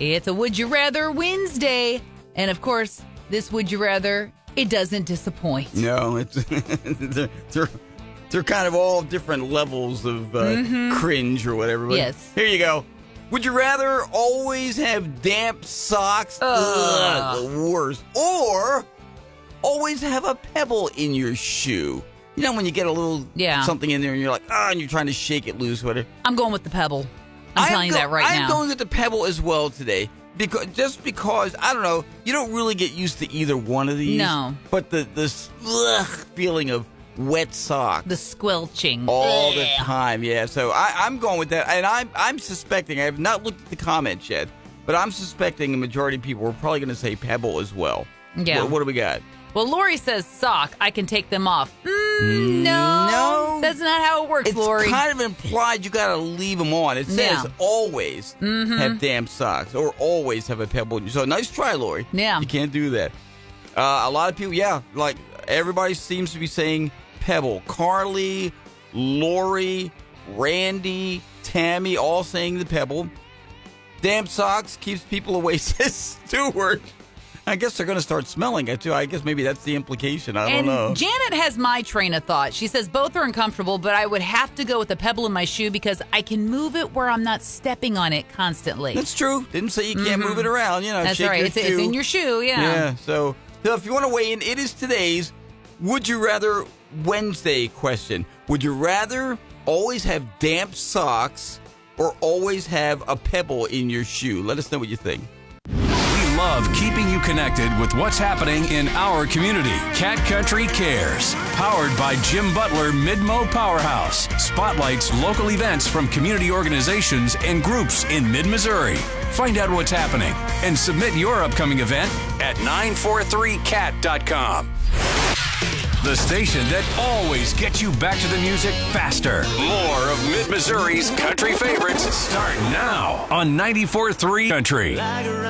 It's a Would You Rather Wednesday. And of course, this Would You Rather, it doesn't disappoint. No, it's they're kind of all different levels of cringe or whatever. But yes. Here you go. Would you rather always have damp socks? Ugh, the worst. Or always have a pebble in your shoe? You know when you get a little something in there and you're like, and you're trying to shake it loose, whatever. I'm going with the pebble. I'm telling you that right now. I'm going with the pebble as well today. Because, I don't know, you don't really get used to either one of these. No. But the feeling of wet socks. The squelching. All the time, yeah. So I'm going with that. And I'm suspecting, I have not looked at the comments yet, but I'm suspecting a majority of people are probably going to say pebble as well. Yeah. What do we got? Well, Lori says sock. I can take them off. No. That's not how it works, Lori. It's kind of implied you got to leave them on. It says always have damp socks or always have a pebble. So nice try, Lori. Yeah. You can't do that. A lot of people, like everybody seems to be saying pebble. Carly, Lori, Randy, Tammy, all saying the pebble. Damp socks keeps people away, says Stuart. I guess they're going to start smelling it, too. I guess maybe that's the implication. I don't know. Janet has my train of thought. She says both are uncomfortable, but I would have to go with a pebble in my shoe because I can move it where I'm not stepping on it constantly. That's true. Didn't say you can't move it around. That's shake right. your It's shoe. in your shoe, Yeah. So if you want to weigh in, it is today's Would You Rather Wednesday question. Would you rather always have damp socks or always have a pebble in your shoe? Let us know what you think. We love keeping you connected with what's happening in our community. Cat Country Cares, powered by Jim Butler Midmo Powerhouse, spotlights local events from community organizations and groups in mid-Missouri. Find out what's happening and submit your upcoming event at 943cat.com. The station that always gets you back to the music faster. More of Mid-Missouri's country favorites start now on 94.3 Country.